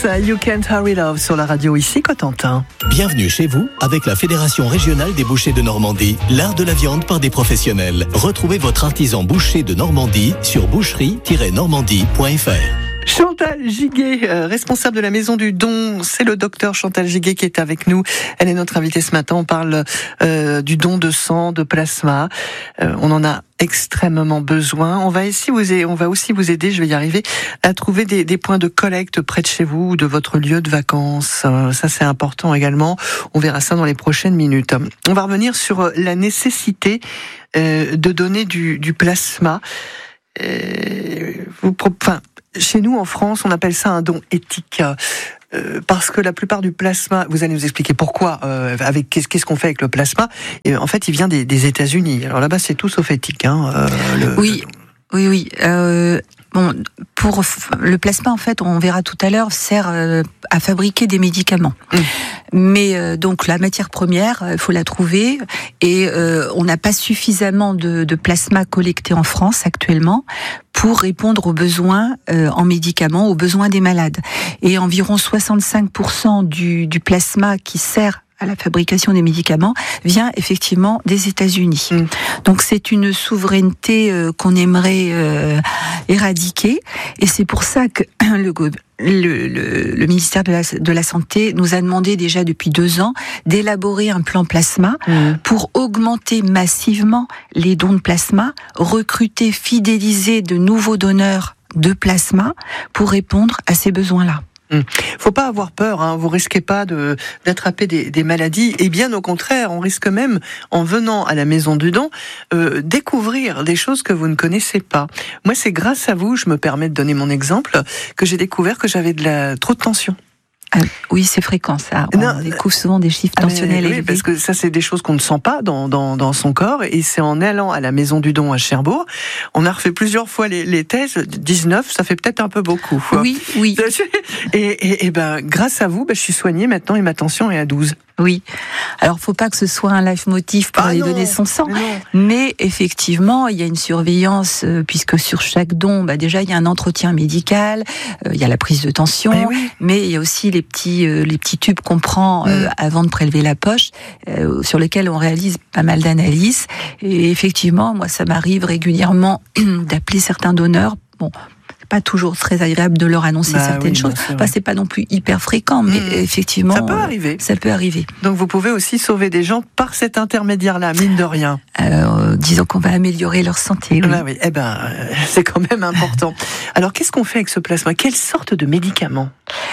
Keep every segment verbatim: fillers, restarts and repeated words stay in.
You Can't Hurry Love sur la radio ici Cotentin. Bienvenue chez vous avec la Fédération Régionale des Bouchers de Normandie, l'art de la viande par des professionnels. Retrouvez votre artisan boucher de Normandie sur boucherie tiret normandie point f r. Chantal Giguet, euh, responsable de la Maison du Don, c'est le docteur Chantal Giguet qui est avec nous. Elle est notre invitée ce matin. On parle euh, du don de sang, de plasma. Euh, on en a extrêmement besoin. On va ici vous aider, on va aussi vous aider, je vais y arriver, à trouver des, des points de collecte près de chez vous ou de votre lieu de vacances. Euh, ça c'est important également. On verra ça dans les prochaines minutes. On va revenir sur la nécessité euh, de donner du, du plasma. Euh, vous, enfin, chez nous, en France, on appelle ça un don éthique. Euh, parce que la plupart du plasma, vous allez nous expliquer pourquoi, euh, avec qu'est-ce, qu'est-ce qu'on fait avec le plasma. Et en fait, il vient des, des États-Unis. Alors là-bas, c'est tout sauf éthique. Hein, euh, le, oui, le... oui, oui. Euh, bon, pour le plasma, en fait, on verra tout à l'heure, sert euh, à fabriquer des médicaments. Mmh. Mais euh, donc la matière première, il faut la trouver, et euh, on n'a pas suffisamment de, de plasma collecté en France actuellement pour répondre aux besoins euh, en médicaments, aux besoins des malades. Et environ soixante-cinq pour cent du, du plasma qui sert à la fabrication des médicaments vient effectivement des États-Unis. Mmh. Donc c'est une souveraineté euh, qu'on aimerait euh, éradiquer, et c'est pour ça que le Le, le, le ministère de la, de la Santé nous a demandé déjà depuis deux ans d'élaborer un plan plasma mmh. pour augmenter massivement les dons de plasma, recruter, fidéliser de nouveaux donneurs de plasma pour répondre à ces besoins-là. Hum. Faut pas avoir peur, hein. Vous risquez pas de d'attraper des, des maladies, et bien au contraire, on risque même, en venant à la Maison du Don, euh, découvrir des choses que vous ne connaissez pas. Moi, c'est grâce à vous, je me permets de donner mon exemple, que j'ai découvert que j'avais de la trop de tension. Ah, oui, c'est fréquent ça. On non, découvre souvent des chiffres tensionnels oui, élevés. Parce que ça, c'est des choses qu'on ne sent pas dans, dans, dans son corps. Et c'est en allant à la Maison du Don à Cherbourg, on a refait plusieurs fois les, les tests. dix-neuf, ça fait peut-être un peu beaucoup. Oui, oui. Et, et, et ben, grâce à vous, ben, je suis soignée maintenant et ma tension est à douze. Oui. Alors, faut pas que ce soit un leitmotiv pour ah aller non, donner son sang. Mais, mais effectivement, il y a une surveillance, euh, puisque sur chaque don, bah, déjà, il y a un entretien médical, euh, il y a la prise de tension, mais, oui. mais il y a aussi les petits, euh, les petits tubes qu'on prend euh, mmh. avant de prélever la poche, euh, sur lesquels on réalise pas mal d'analyses. Et effectivement, moi, ça m'arrive régulièrement d'appeler certains donneurs. Bon, pas toujours très agréable de leur annoncer bah certaines oui, choses. Enfin, c'est pas non plus hyper fréquent, mais mmh. effectivement, ça peut arriver. Ça peut arriver. Donc vous pouvez aussi sauver des gens par cet intermédiaire-là, mine de rien. Alors, euh, disons qu'on va améliorer leur santé. Oui. Bah oui. Eh ben, euh, c'est quand même important. Alors, qu'est-ce qu'on fait avec ce plasma ? Quelle sorte de médicament ?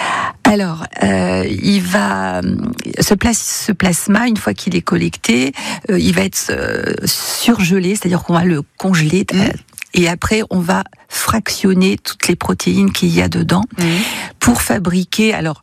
Alors, euh, il va ce, plas, ce plasma, une fois qu'il est collecté, euh, il va être euh, surgelé, c'est-à-dire qu'on va le congeler. Mmh. Et après, on va fractionner toutes les protéines qu'il y a dedans mmh. pour fabriquer, alors,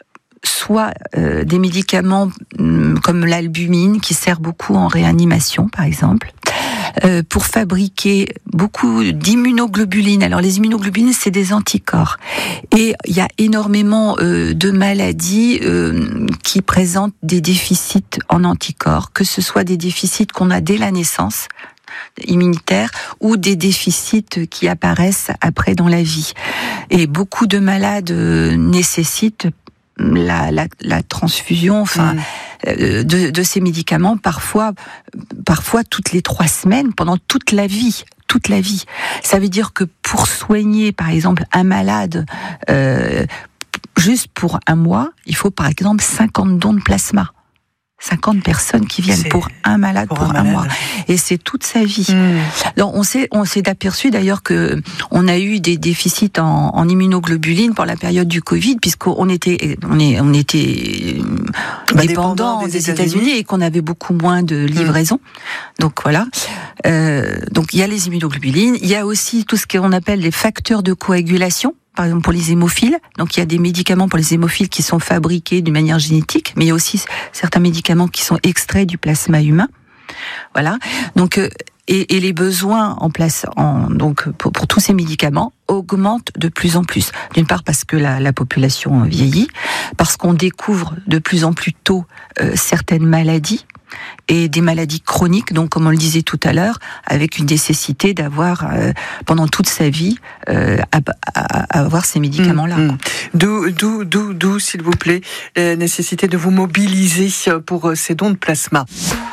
soit euh, des médicaments hum, comme l'albumine, qui sert beaucoup en réanimation, par exemple, euh, pour fabriquer beaucoup d'immunoglobulines. Alors, les immunoglobulines, c'est des anticorps. Et il y a énormément euh, de maladies euh, qui présentent des déficits en anticorps, que ce soit des déficits qu'on a dès la naissance, immunitaires, ou des déficits qui apparaissent après dans la vie. Et beaucoup de malades euh, nécessitent la, la, la transfusion, enfin, mmh. euh, de, de ces médicaments, parfois, parfois toutes les trois semaines, pendant toute la vie. Toute la vie. Ça veut dire que pour soigner, par exemple, un malade, euh, juste pour un mois, il faut par exemple cinquante dons de plasma. cinquante personnes qui viennent c'est pour un malade pour, pour un, un mois, et c'est toute sa vie. Mmh. Donc on s'est on s'est aperçu d'ailleurs que on a eu des déficits en, en immunoglobulines pour la période du Covid, puisqu'on était on est on était bah, dépendant des, des États-Unis, États-Unis et qu'on avait beaucoup moins de livraisons. Mmh. Donc voilà. Euh, donc il y a les immunoglobulines, il y a aussi tout ce qu'on appelle les facteurs de coagulation. Par exemple pour les hémophiles, donc il y a des médicaments pour les hémophiles qui sont fabriqués d'une manière génétique, mais il y a aussi certains médicaments qui sont extraits du plasma humain. Voilà. Donc euh, et, et les besoins en place, en, donc pour, pour tous ces médicaments augmentent de plus en plus. D'une part parce que la, la population vieillit, parce qu'on découvre de plus en plus tôt euh, certaines maladies. Et des maladies chroniques, donc comme on le disait tout à l'heure, avec une nécessité d'avoir euh, pendant toute sa vie euh, à, à, à avoir ces médicaments-là. Mmh, mmh. D'où, d'où, d'où, d'où, s'il vous plaît, la nécessité de vous mobiliser pour ces dons de plasma.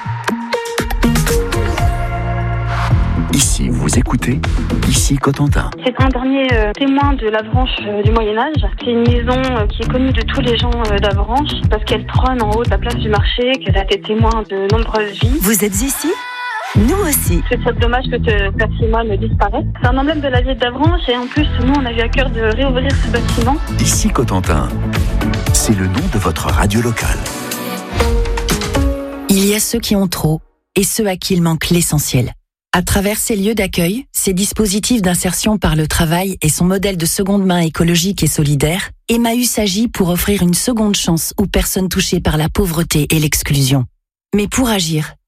Ici, vous écoutez, ici Cotentin. C'est un dernier euh, témoin de l'Avranches euh, du Moyen-Âge. C'est une maison euh, qui est connue de tous les gens euh, d'Avranches parce qu'elle trône en haut de la place du marché, qu'elle a été témoin de nombreuses vies. Vous êtes ici ? Nous aussi. C'est très dommage que ce patrimoine disparaisse. C'est un emblème de la ville d'Avranches et en plus, nous, on a eu à cœur de réouvrir ce bâtiment. Ici Cotentin, c'est le nom de votre radio locale. Il y a ceux qui ont trop et ceux à qui il manque l'essentiel. À travers ces lieux d'accueil, ces dispositifs d'insertion par le travail et son modèle de seconde main écologique et solidaire, Emmaüs agit pour offrir une seconde chance aux personnes touchées par la pauvreté et l'exclusion. Mais pour agir,